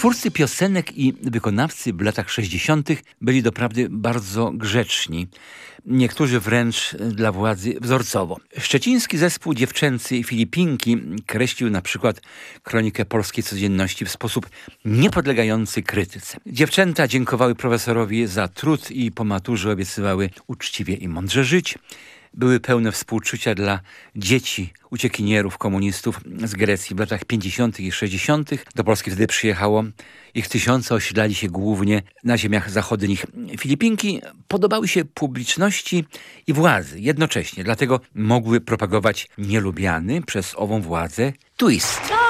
Twórcy piosenek i wykonawcy w latach 60. byli doprawdy bardzo grzeczni. Niektórzy wręcz dla władzy wzorcowo. Szczeciński zespół dziewczęcy Filipinki kreślił na przykład kronikę polskiej codzienności w sposób niepodlegający krytyce. Dziewczęta dziękowały profesorowi za trud i po maturze obiecywały uczciwie i mądrze żyć. Były pełne współczucia dla dzieci uciekinierów komunistów z Grecji w latach 50. i 60. Do Polski wtedy przyjechało ich tysiące, osiedlali się głównie na ziemiach zachodnich. Filipinki podobały się publiczności i władzy jednocześnie, dlatego mogły propagować nielubiany przez ową władzę twist.